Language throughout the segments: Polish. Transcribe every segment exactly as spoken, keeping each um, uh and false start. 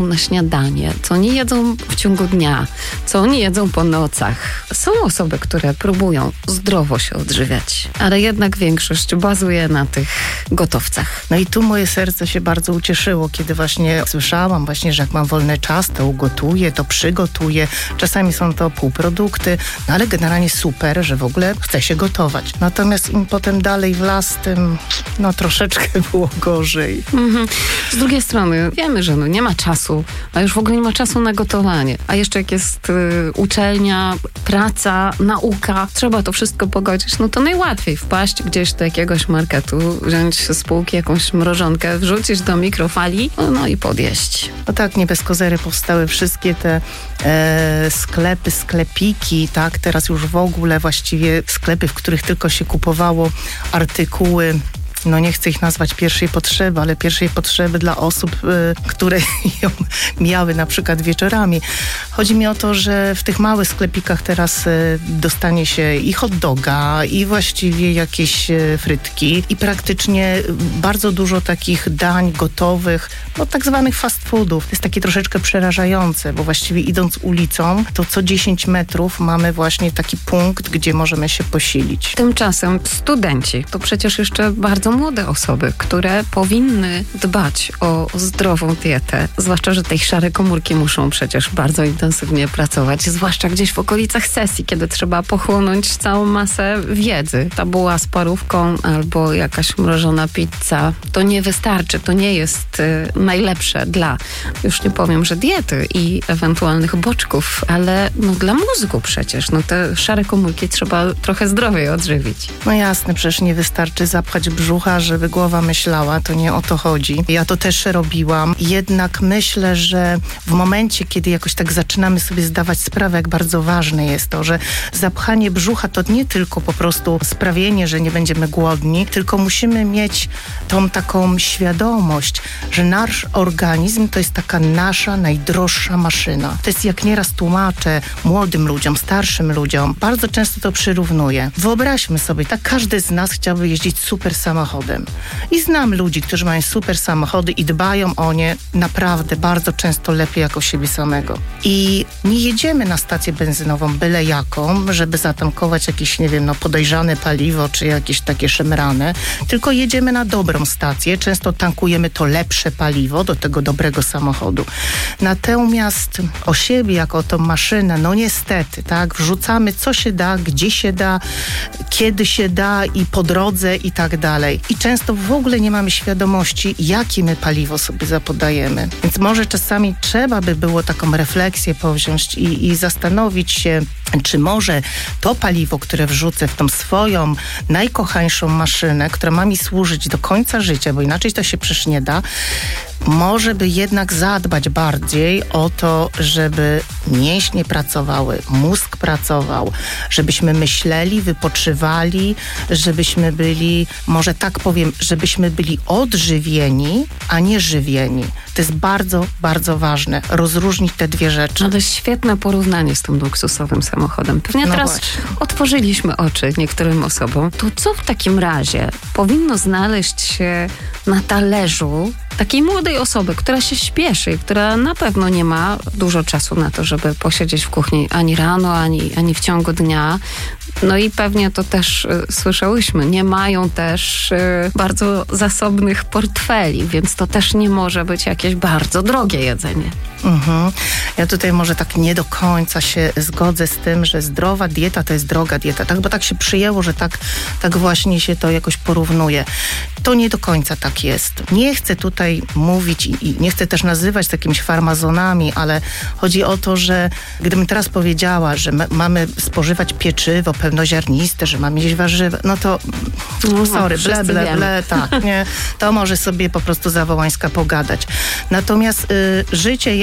na śniadanie, co oni jedzą w ciągu dnia, co oni jedzą po nocach. Są osoby, które próbują zdrowo się odżywiać, ale jednak większość bazuje na tych gotowcach. No i tu moje serce się bardzo ucieszyło, kiedy właśnie słyszałam właśnie, że jak mam wolny czas, to ugotuję, to przygotuję. Czasami są to półprodukty, no ale generalnie super, że w ogóle chce się gotować. Natomiast im potem dalej w las, tym no troszeczkę było gorzej. Mhm. Z drugiej strony wiemy, że no nie ma czasu, a już w ogóle nie ma czasu na gotowanie. A jeszcze jak jest y, uczelnia, praca, nauka, trzeba to wszystko pogodzić, no to najłatwiej wpaść gdzieś do jakiegoś marketu, wziąć z półki jakąś mrożonkę, wrzucić do mikrofali, no i podjeść. No tak, nie bez kozery powstały wszystkie te e, sklepy, sklepiki, tak, teraz już w ogóle właściwie sklepy, w których tylko się kupowało artykuły, no nie chcę ich nazwać pierwszej potrzeby, ale pierwszej potrzeby dla osób, y, które ją miały na przykład wieczorami. Chodzi mi o to, że w tych małych sklepikach teraz y, dostanie się i hot doga, i właściwie jakieś y, frytki i praktycznie bardzo dużo takich dań gotowych, no tak zwanych fast foodów. To jest takie troszeczkę przerażające, bo właściwie idąc ulicą, to co dziesięć metrów mamy właśnie taki punkt, gdzie możemy się posilić. Tymczasem studenci to przecież jeszcze bardzo młode osoby, które powinny dbać o zdrową dietę. Zwłaszcza, że te szare komórki muszą przecież bardzo intensywnie pracować, zwłaszcza gdzieś w okolicach sesji, kiedy trzeba pochłonąć całą masę wiedzy. Tabuła z parówką albo jakaś mrożona pizza. To nie wystarczy, to nie jest y, najlepsze dla, już nie powiem, że diety i ewentualnych boczków, ale no dla mózgu przecież. No te szare komórki trzeba trochę zdrowiej odżywić. No jasne, przecież nie wystarczy zapchać brzucha, żeby głowa myślała, to nie o to chodzi. Ja to też robiłam. Jednak myślę, że w momencie, kiedy jakoś tak zaczynamy sobie zdawać sprawę, jak bardzo ważne jest to, że zapchanie brzucha to nie tylko po prostu sprawienie, że nie będziemy głodni, tylko musimy mieć tą taką świadomość, że nasz organizm to jest taka nasza najdroższa maszyna. To jest, jak nieraz tłumaczę młodym ludziom, starszym ludziom, bardzo często to przyrównuję. Wyobraźmy sobie, tak każdy z nas chciałby jeździć super samochodem. I znam ludzi, którzy mają super samochody i dbają o nie naprawdę bardzo często lepiej jak o siebie samego. I nie jedziemy na stację benzynową byle jaką, żeby zatankować jakieś, nie wiem, no podejrzane paliwo, czy jakieś takie szemrane, tylko jedziemy na dobrą stację. Często tankujemy to lepsze paliwo do tego dobrego samochodu. Natomiast o siebie, jako o tą maszynę, no niestety, tak, wrzucamy co się da, gdzie się da, kiedy się da i po drodze i tak dalej. I często w ogóle nie mamy świadomości, jakie my paliwo sobie zapodajemy. Więc może czasami trzeba by było taką refleksję powziąć i, i zastanowić się, czy może to paliwo, które wrzucę w tą swoją najkochańszą maszynę, która ma mi służyć do końca życia, bo inaczej to się przecież nie da, może by jednak zadbać bardziej o to, żeby mięśnie pracowały, mózg pracował, żebyśmy myśleli, wypoczywali, żebyśmy byli, może tak powiem, żebyśmy byli odżywieni, a nie żywieni. To jest bardzo, bardzo ważne. Rozróżnić te dwie rzeczy. No to jest świetne porównanie z tym luksusowym samochodem. Pewnie no teraz właśnie. otworzyliśmy oczy niektórym osobom. To co w takim razie powinno znaleźć się na talerzu takiej młodej osoby, która się śpieszy, która na pewno nie ma dużo czasu na to, żeby posiedzieć w kuchni ani rano, ani, ani w ciągu dnia. No i pewnie to też y, słyszałyśmy, nie mają też y, bardzo zasobnych portfeli, więc to też nie może być jakieś bardzo drogie jedzenie. Mhm. Ja tutaj może tak nie do końca się zgodzę z tym, że zdrowa dieta to jest droga dieta, tak? Bo tak się przyjęło, że tak, tak właśnie się to jakoś porównuje. To nie do końca tak jest. Nie chcę tutaj mówić i, i nie chcę też nazywać takimiś farmazonami, ale chodzi o to, że gdybym teraz powiedziała, że my, mamy spożywać pieczywo pełnoziarniste, że mamy jeść warzywa, no to No, sorry, ble, ble, wiemy. ble, tak, nie? To może sobie po prostu Zawołańska pogadać. Natomiast y, życie jest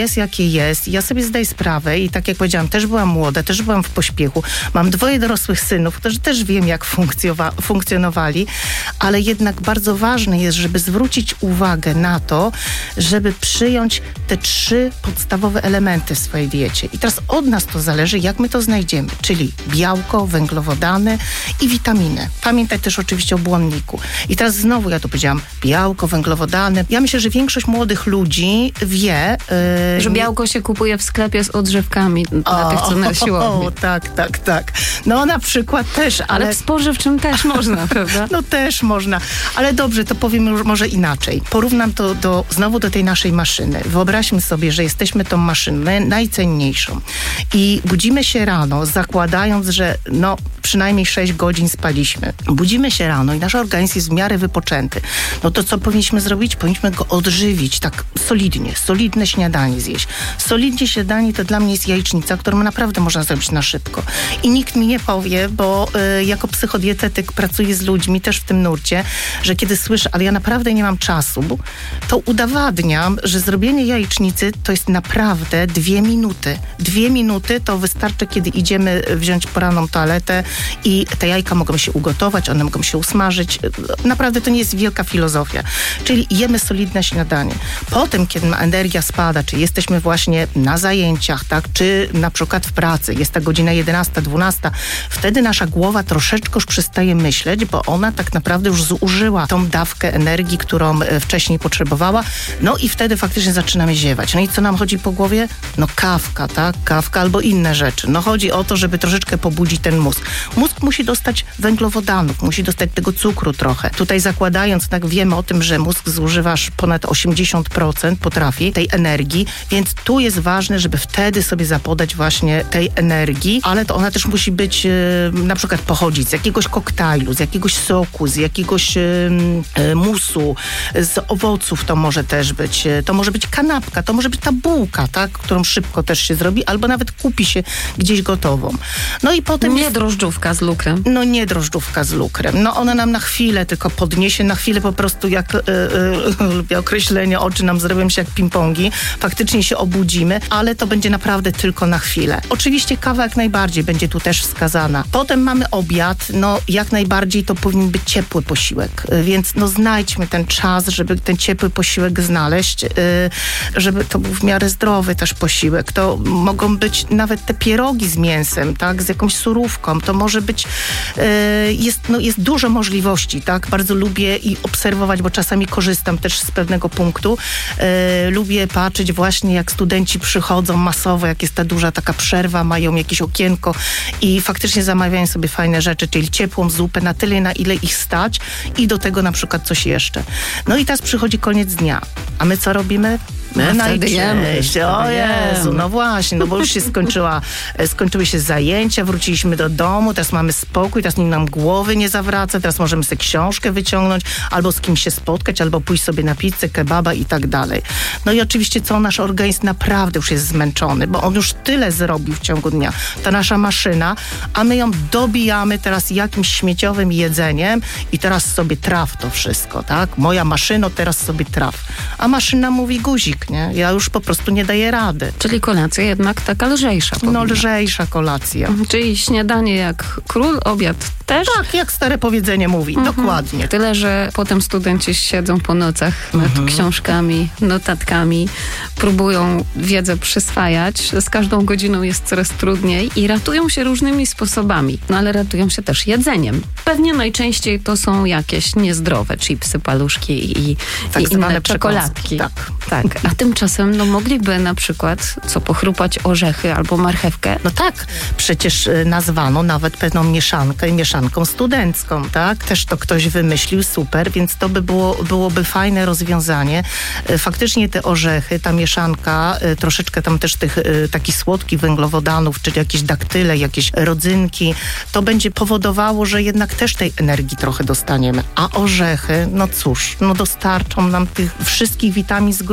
jest, jakie jest. Ja sobie zdaję sprawę i tak jak powiedziałam, też byłam młoda, też byłam w pośpiechu. Mam dwoje dorosłych synów, którzy też wiem, jak funkcjowa- funkcjonowali, ale jednak bardzo ważne jest, żeby zwrócić uwagę na to, żeby przyjąć te trzy podstawowe elementy w swojej diecie. I teraz od nas to zależy, jak my to znajdziemy, czyli białko, węglowodany i witaminy. Pamiętaj też oczywiście o błonniku. I teraz znowu ja tu powiedziałam, białko, węglowodany. Ja myślę, że większość młodych ludzi wie... Yy, że białko się kupuje w sklepie z odżywkami dla o, tych, co na siłowni. O, tak, tak, tak. No na przykład też, ale... Ale w spożywczym też można, prawda? No też można. Ale dobrze, to powiem już może inaczej. Porównam to do, znowu do tej naszej maszyny. Wyobraźmy sobie, że jesteśmy tą maszyną najcenniejszą i budzimy się rano, zakładając, że no przynajmniej sześć godzin spaliśmy. Budzimy się rano i nasz organizm jest w miarę wypoczęty. No to co powinniśmy zrobić? Powinniśmy go odżywić tak solidnie, solidne śniadanie zjeść. Solidnie śniadanie to dla mnie jest jajecznica, którą naprawdę można zrobić na szybko. I nikt mi nie powie, bo y, jako psychodietetyk pracuję z ludźmi też w tym nurcie, że kiedy słyszę, ale ja naprawdę nie mam czasu, to udowadniam, że zrobienie jajecznicy to jest naprawdę dwie minuty. Dwie minuty to wystarczy, kiedy idziemy wziąć poranną toaletę i te jajka mogą się ugotować, one mogą się usmażyć. Naprawdę to nie jest wielka filozofia. Czyli jemy solidne śniadanie. Potem, kiedy ma energia spada, czy jesteśmy właśnie na zajęciach, tak, czy na przykład w pracy, jest ta godzina jedenasta, dwunasta, wtedy nasza głowa troszeczkę już przestaje myśleć, bo ona tak naprawdę już zużyła tą dawkę energii, którą wcześniej potrzebowała, no i wtedy faktycznie zaczynamy ziewać. No i co nam chodzi po głowie? No kawka, tak? Kawka albo inne rzeczy. No chodzi o to, żeby troszeczkę pobudzić ten mózg. Mózg musi dostać węglowodanów, musi dostać tego cukru trochę. Tutaj zakładając, tak wiemy o tym, że mózg zużywa ponad osiemdziesiąt procent potrafi tej energii, więc tu jest ważne, żeby wtedy sobie zapodać właśnie tej energii, ale to ona też musi być, yy, na przykład pochodzić z jakiegoś koktajlu, z jakiegoś soku, z jakiegoś yy, yy, musu, z owoców to może też być, yy, to może być kanapka, to może być ta bułka, tak, którą szybko też się zrobi, albo nawet kupi się gdzieś gotową. No i potem Nie jest... drożdżówka z lukrem. No nie drożdżówka z lukrem. No ona nam na chwilę tylko podniesie, na chwilę po prostu jak, yy, yy, lubię określenie, oczy nam zrobią się jak ping-pongi, faktycznie się obudzimy, ale to będzie naprawdę tylko na chwilę. Oczywiście kawa jak najbardziej będzie tu też wskazana. Potem mamy obiad, no jak najbardziej to powinien być ciepły posiłek, yy, więc no znajdźmy ten czas, żeby ten ciepły posiłek znaleźć, yy, żeby to był w miarę zdrowy też posiłek. To mogą być nawet te pierogi z mięsem, tak, z jakąś surówką, to może być, yy, jest, no, jest dużo możliwości, tak, bardzo lubię i obserwować, bo czasami korzystam też z pewnego punktu, yy, lubię patrzeć właśnie jak studenci przychodzą masowo, jak jest ta duża taka przerwa, mają jakieś okienko i faktycznie zamawiają sobie fajne rzeczy, czyli ciepłą zupę na tyle, na ile ich stać i do tego na przykład coś jeszcze. No i teraz przychodzi koniec dnia, a my co robimy? My no wtedy jemy. O Jezu, no właśnie, no bo już się skończyła, skończyły się zajęcia, wróciliśmy do domu, teraz mamy spokój, teraz nikt nam głowy nie zawraca, teraz możemy sobie książkę wyciągnąć, albo z kimś się spotkać, albo pójść sobie na pizzę, kebaba i tak dalej. No i oczywiście co, nasz organizm naprawdę już jest zmęczony, bo on już tyle zrobił w ciągu dnia. Ta nasza maszyna, a my ją dobijamy teraz jakimś śmieciowym jedzeniem i teraz sobie traf to wszystko, tak? Moja maszyno, teraz sobie traf. A maszyna mówi guzik, nie? Ja już po prostu nie daję rady. Czyli kolacja jednak taka lżejsza. No powinna. lżejsza kolacja. Czyli śniadanie jak król, obiad też? Tak, jak stare powiedzenie mówi, mhm. dokładnie. Tyle, że potem studenci siedzą po nocach nad mhm. książkami, notatkami, próbują wiedzę przyswajać. Z każdą godziną jest coraz trudniej i ratują się różnymi sposobami. No ale ratują się też jedzeniem. Pewnie najczęściej to są jakieś niezdrowe chipsy, paluszki i, tak i inne czekoladki. Tak. tak. A tymczasem no mogliby na przykład co pochrupać orzechy albo marchewkę. No tak, przecież y, nazwano nawet pewną mieszankę mieszanką studencką, tak? Też to ktoś wymyślił, super, więc to by było, byłoby fajne rozwiązanie. Y, faktycznie te orzechy, ta mieszanka, y, troszeczkę tam też tych y, takich słodkich węglowodanów, czyli jakieś daktyle, jakieś rodzynki, to będzie powodowało, że jednak też tej energii trochę dostaniemy. A orzechy, no cóż, no dostarczą nam tych wszystkich witamin z grupy B,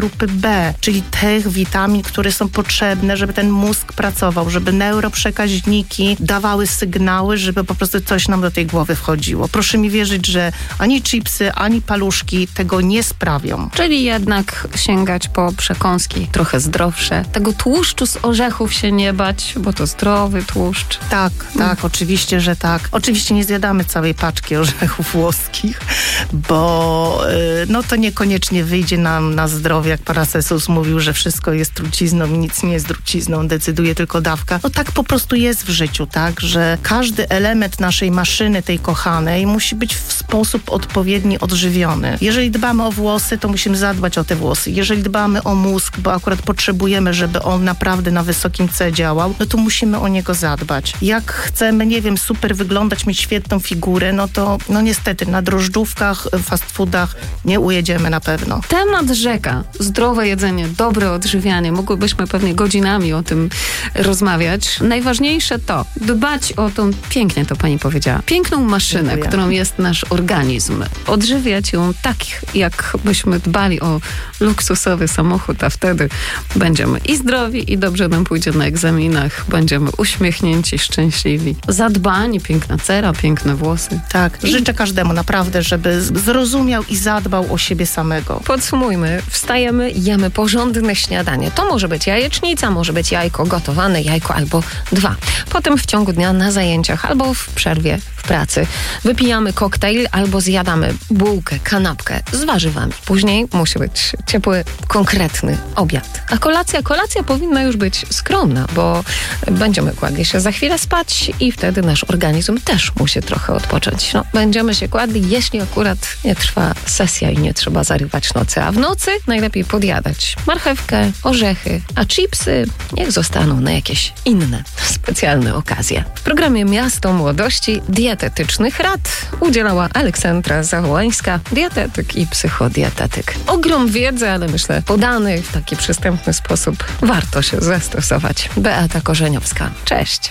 B, czyli tych witamin, które są potrzebne, żeby ten mózg pracował, żeby neuroprzekaźniki dawały sygnały, żeby po prostu coś nam do tej głowy wchodziło. Proszę mi wierzyć, że ani chipsy, ani paluszki tego nie sprawią. Czyli jednak sięgać po przekąski trochę zdrowsze. Tego tłuszczu z orzechów się nie bać, bo to zdrowy tłuszcz. Tak, tak, mm. oczywiście, że tak. Oczywiście nie zjadamy całej paczki orzechów włoskich, bo yy, no to niekoniecznie wyjdzie nam na zdrowie, jak Paracelsus mówił, że wszystko jest trucizną i nic nie jest trucizną, decyduje tylko dawka. No tak po prostu jest w życiu, tak, że każdy element naszej maszyny, tej kochanej, musi być w sposób odpowiedni odżywiony. Jeżeli dbamy o włosy, to musimy zadbać o te włosy. Jeżeli dbamy o mózg, bo akurat potrzebujemy, żeby on naprawdę na wysokim C działał, no to musimy o niego zadbać. Jak chcemy, nie wiem, super wyglądać, mieć świetną figurę, no to no niestety na drożdżówkach, fast foodach nie ujedziemy na pewno. Temat rzeka. Zdrowe jedzenie, dobre odżywianie. Mogłybyśmy pewnie godzinami o tym rozmawiać. Najważniejsze to dbać o tą, pięknie to pani powiedziała, piękną maszynę, Dziękuję. którą jest nasz organizm. Odżywiać ją tak, jak byśmy dbali o luksusowy samochód, a wtedy będziemy i zdrowi, i dobrze nam pójdzie na egzaminach. Będziemy uśmiechnięci, szczęśliwi. Zadbani, piękna cera, piękne włosy. Tak, I... życzę każdemu naprawdę, żeby zrozumiał i zadbał o siebie samego. Podsumujmy. Wstajemy, jemy porządne śniadanie. To może być jajecznica, może być jajko gotowane, jajko albo dwa. Potem w ciągu dnia na zajęciach albo w przerwie w pracy wypijamy koktajl albo zjadamy bułkę, kanapkę z warzywami. Później musi być ciepły, konkretny obiad. A kolacja, kolacja powinna już być skromna, bo będziemy kładli się za chwilę spać i wtedy nasz organizm też musi trochę odpocząć. No, będziemy się kładli, jeśli akurat nie trwa sesja i nie trzeba zarywać nocy. A w nocy najlepiej podjadać marchewkę, orzechy, a chipsy niech zostaną na jakieś inne, specjalne okazje. W programie Miasto Młodości dietetycznych rad udzielała Aleksandra Zachołańska, dietetyk i psychodietetyk. Ogrom wiedzy, ale myślę podany w taki przystępny sposób. Warto się zastosować. Beata Korzeniowska. Cześć.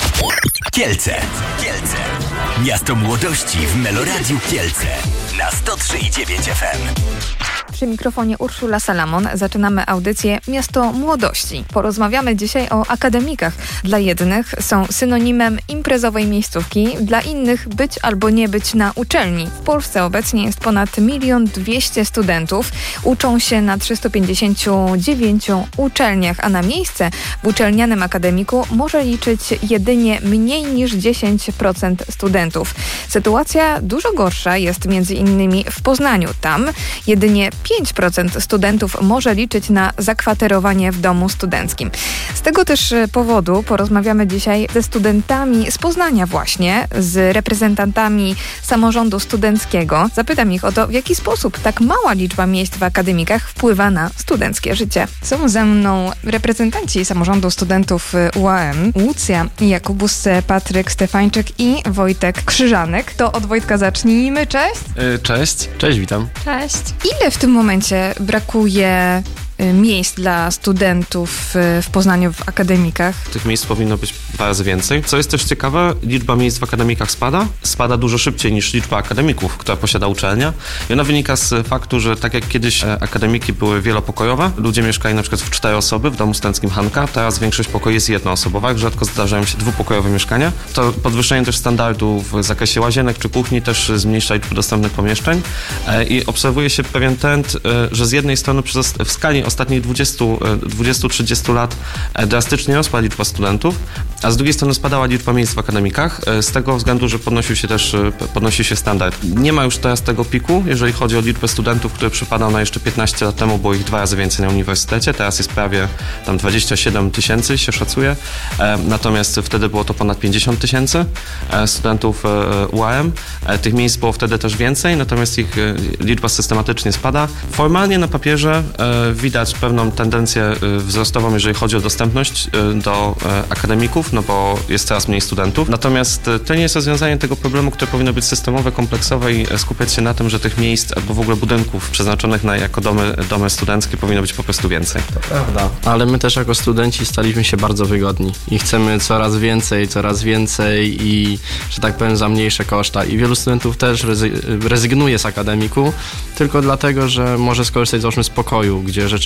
Kielce. Kielce. Miasto Młodości w Meloradiu Kielce na sto trzy i dziewięć F M. Przy mikrofonie Urszula Salamon zaczynamy audycję Miasto Młodości. Porozmawiamy dzisiaj o akademikach. Dla jednych są synonimem imprezowej miejscówki, dla innych być albo nie być na uczelni. W Polsce obecnie jest ponad milion dwieście studentów. Uczą się na trzystu pięćdziesięciu dziewięciu uczelniach, a na miejsce w uczelnianym akademiku może liczyć jedynie mniej niż dziesięć procent studentów. Sytuacja dużo gorsza jest między innymi w Poznaniu. Tam jedynie pięć procent studentów może liczyć na zakwaterowanie w domu studenckim. Z tego też powodu porozmawiamy dzisiaj ze studentami z Poznania właśnie, z reprezentantami samorządu studenckiego. Zapytam ich o to, w jaki sposób tak mała liczba miejsc w akademikach wpływa na studenckie życie. Są ze mną reprezentanci samorządu studentów U A M, Łucja Jakubus, Patryk Stefańczyk i Wojtek Krzyżanek. To od Wojtka zacznijmy. Cześć. Cześć. Cześć, witam. Cześć. Ile w tym momencie brakuje miejsc dla studentów w Poznaniu w akademikach? Tych miejsc powinno być dwa razy więcej. Co jest też ciekawe, liczba miejsc w akademikach spada. Spada dużo szybciej niż liczba akademików, która posiada uczelnia. I ona wynika z faktu, że tak jak kiedyś akademiki były wielopokojowe, ludzie mieszkali na przykład w cztery osoby w domu studenckim Hanka, teraz większość pokoi jest jednoosobowa, rzadko zdarzają się dwupokojowe mieszkania. To podwyższenie też standardów w zakresie łazienek czy kuchni też zmniejsza liczbę dostępnych pomieszczeń i obserwuje się pewien trend, że z jednej strony przez, w skali ostatnich dwudziestu do trzydziestu lat drastycznie rosła liczba studentów, a z drugiej strony spadała liczba miejsc w akademikach, z tego względu, że podnosił się też podnosi się standard. Nie ma już teraz tego piku, jeżeli chodzi o liczbę studentów, który przypadał na jeszcze piętnaście lat temu, było ich dwa razy więcej na uniwersytecie, teraz jest prawie tam dwadzieścia siedem tysięcy się szacuje, natomiast wtedy było to ponad pięćdziesiąt tysięcy studentów U A M. Tych miejsc było wtedy też więcej, natomiast ich liczba systematycznie spada. Formalnie na papierze widać pewną tendencję wzrostową, jeżeli chodzi o dostępność do akademików, no bo jest coraz mniej studentów. Natomiast to nie jest rozwiązanie tego problemu, które powinno być systemowe, kompleksowe i skupiać się na tym, że tych miejsc albo w ogóle budynków przeznaczonych na jako domy, domy studenckie powinno być po prostu więcej. To prawda. Ale my też jako studenci staliśmy się bardzo wygodni i chcemy coraz więcej, coraz więcej i, że tak powiem, za mniejsze koszta. I wielu studentów też rezy- rezygnuje z akademiku tylko dlatego, że może skorzystać załóżmy z pokoju, gdzie rzeczywiście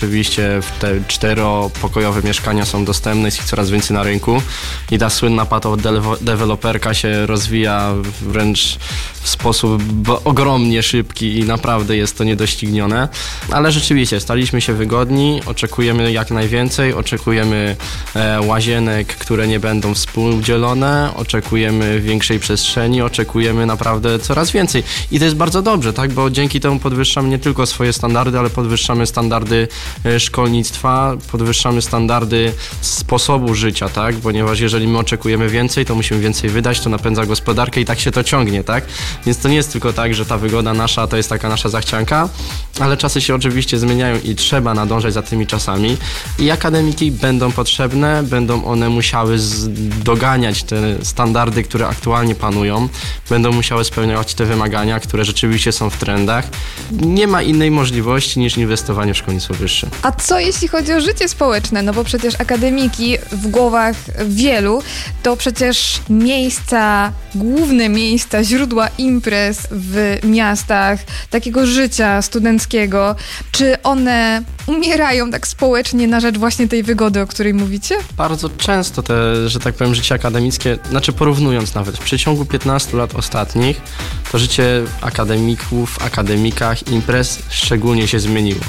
rzeczywiście te czteropokojowe mieszkania są dostępne, jest ich coraz więcej na rynku i ta słynna patodeweloperka się rozwija wręcz w sposób ogromnie szybki i naprawdę jest to niedoścignione, ale rzeczywiście staliśmy się wygodni, oczekujemy jak najwięcej, oczekujemy e, łazienek, które nie będą współdzielone, oczekujemy większej przestrzeni, oczekujemy naprawdę coraz więcej i to jest bardzo dobrze, tak, bo dzięki temu podwyższamy nie tylko swoje standardy, ale podwyższamy standardy e, szkolnictwa, podwyższamy standardy sposobu życia, tak, ponieważ jeżeli my oczekujemy więcej, to musimy więcej wydać, to napędza gospodarkę i tak się to ciągnie, tak, więc to nie jest tylko tak, że ta wygoda nasza to jest taka nasza zachcianka, ale czasy się oczywiście zmieniają i trzeba nadążać za tymi czasami i akademiki będą potrzebne, będą one musiały doganiać te standardy, które aktualnie panują, będą musiały spełniać te wymagania, które rzeczywiście są w trendach. Nie ma innej możliwości niż inwestowanie w szkolnictwo wyższe. A co jeśli chodzi o życie społeczne? No bo przecież akademiki w głowach wielu to przecież miejsca, główne miejsca, źródła imprez w miastach, takiego życia studenckiego. Czy one umierają tak społecznie na rzecz właśnie tej wygody, o której mówicie? Bardzo często te, że tak powiem, życie akademickie, znaczy porównując nawet, w przeciągu piętnastu lat ostatnich, to życie akademików, akademikach, imprez szczególnie się zmieniło.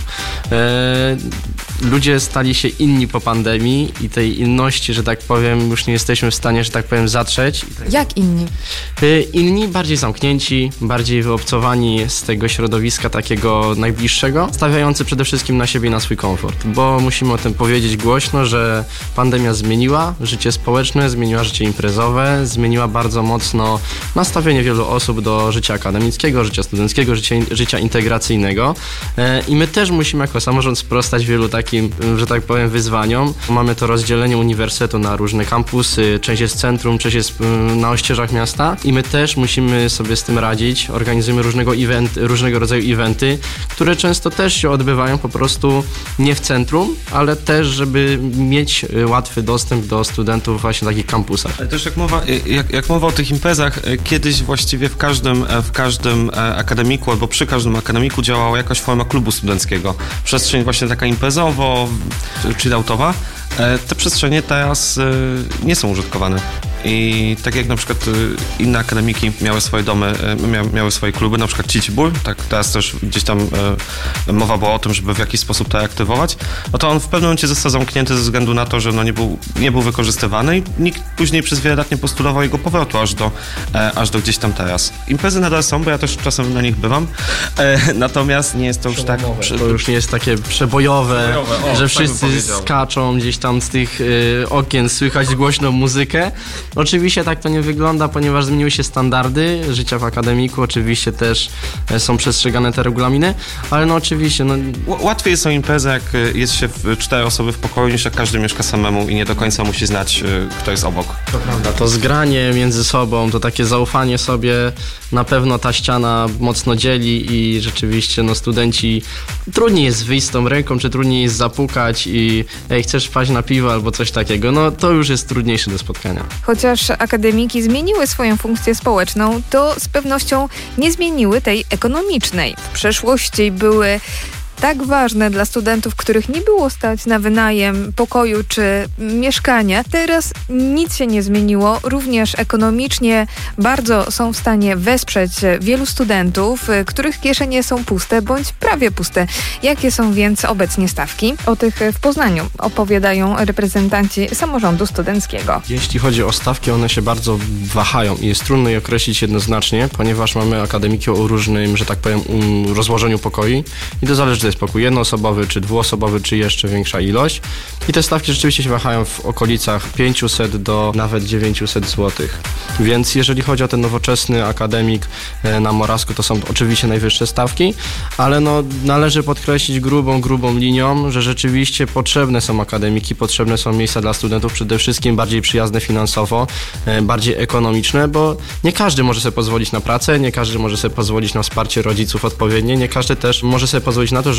E, ludzie stali się inni po pandemii i tej inności, że tak powiem, już nie jesteśmy w stanie, że tak powiem, zatrzeć. Jak inni? E, inni, bardziej zamknięci, bardziej wyobcowani z tego środowiska takiego najbliższego, stawiający przede wszystkim na siebie i na swój komfort, bo musimy o tym powiedzieć głośno, że pandemia zmieniła życie społeczne, zmieniła życie imprezowe, zmieniła bardzo mocno nastawienie wielu osób do życia akademickiego, życia studenckiego, życia, życia integracyjnego e, i my też musimy jako samorząd sprostać wielu takim, że tak powiem, wyzwaniom. Mamy to rozdzielenie uniwersytetu na różne kampusy, część jest w centrum, część jest na ościeżach miasta i my też musimy sobie z tym radzić. Organizujemy różnego, event, różnego rodzaju eventy, które często też się odbywają po prostu nie w centrum, ale też, żeby mieć łatwy dostęp do studentów właśnie w takich kampusach. Ale też jak mowa, jak, jak mowa o tych imprezach, kiedyś właściwie w każdym, w każdym akademiku albo przy każdym akademiku działała jakaś forma klubu studenckiego. Przestrzeń właśnie taka imprezowo, chilloutowa. Te przestrzenie teraz nie są użytkowane. I tak jak na przykład inne akademiki miały swoje domy, miały swoje kluby, na przykład Cicibór, tak teraz też gdzieś tam mowa była o tym, żeby w jakiś sposób to aktywować, no to on w pewnym momencie został zamknięty ze względu na to, że no nie, był, nie był wykorzystywany i nikt później przez wiele lat nie postulował jego powrotu aż do, aż do gdzieś tam teraz. Imprezy nadal są, bo ja też czasem na nich bywam, natomiast nie jest to już tak... To już nie jest takie przebojowe, przebojowe. O, że wszyscy skaczą gdzieś tam z tych y, okien, słychać głośną muzykę. Oczywiście tak to nie wygląda, ponieważ zmieniły się standardy życia w akademiku, oczywiście też są przestrzegane te regulaminy, ale no oczywiście... No... Łatwiej jest o imprezę, jak jest się w cztery osoby w pokoju, niż jak każdy mieszka samemu i nie do końca musi znać, kto jest obok. To prawda, to zgranie między sobą, to takie zaufanie sobie, na pewno ta ściana mocno dzieli i rzeczywiście no studenci, trudniej jest wyjść z tą ręką, czy trudniej jest zapukać i ej, chcesz wpaść na piwo albo coś takiego, no to już jest trudniejsze do spotkania. Chociaż akademiki zmieniły swoją funkcję społeczną, to z pewnością nie zmieniły tej ekonomicznej. W przeszłości były tak ważne dla studentów, których nie było stać na wynajem pokoju czy mieszkania. Teraz nic się nie zmieniło. Również ekonomicznie bardzo są w stanie wesprzeć wielu studentów, których kieszenie są puste bądź prawie puste. Jakie są więc obecnie stawki? O tych w Poznaniu opowiadają reprezentanci samorządu studenckiego. Jeśli chodzi o stawki, one się bardzo wahają i jest trudno je określić jednoznacznie, ponieważ mamy akademiki o różnym, że tak powiem, rozłożeniu pokoi i to zależy, czy to jest pokój jednoosobowy, czy dwuosobowy, czy jeszcze większa ilość. I te stawki rzeczywiście się wahają w okolicach pięćset do nawet dziewięćset złotych. Więc jeżeli chodzi o ten nowoczesny akademik na Morawsku, to są oczywiście najwyższe stawki, ale no należy podkreślić grubą, grubą linią, że rzeczywiście potrzebne są akademiki, potrzebne są miejsca dla studentów, przede wszystkim bardziej przyjazne finansowo, bardziej ekonomiczne, bo nie każdy może sobie pozwolić na pracę, nie każdy może sobie pozwolić na wsparcie rodziców odpowiednie, nie każdy też może sobie pozwolić na to, że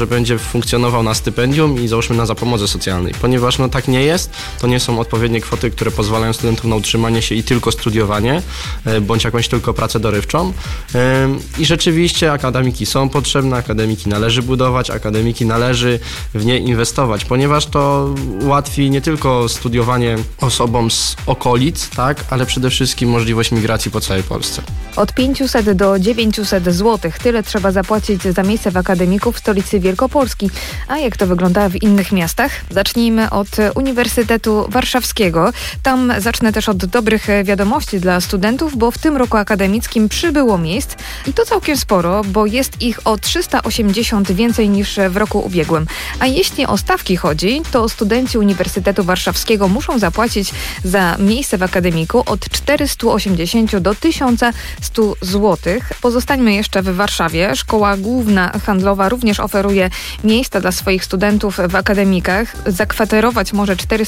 że będzie funkcjonował na stypendium i załóżmy na zapomodze socjalnej. Ponieważ no tak nie jest, to nie są odpowiednie kwoty, które pozwalają studentom na utrzymanie się i tylko studiowanie, bądź jakąś tylko pracę dorywczą. I rzeczywiście akademiki są potrzebne, akademiki należy budować, akademiki należy w nie inwestować, ponieważ to ułatwi nie tylko studiowanie osobom z okolic, tak, ale przede wszystkim możliwość migracji po całej Polsce. Od pięćset do dziewięciuset złotych. Tyle trzeba zapłacić za miejsce w akademiku w stolicy Wielkopolski. A jak to wygląda w innych miastach? Zacznijmy od Uniwersytetu Warszawskiego. Tam zacznę też od dobrych wiadomości dla studentów, bo w tym roku akademickim przybyło miejsc i to całkiem sporo, bo jest ich o trzysta osiemdziesiąt więcej niż w roku ubiegłym. A jeśli o stawki chodzi, to studenci Uniwersytetu Warszawskiego muszą zapłacić za miejsce w akademiku od czterysta osiemdziesiąt do tysiąc sto złotych. Pozostańmy jeszcze w Warszawie. Szkoła Główna Handlowa również oferuje miejsca dla swoich studentów w akademikach. Zakwaterować może czterysta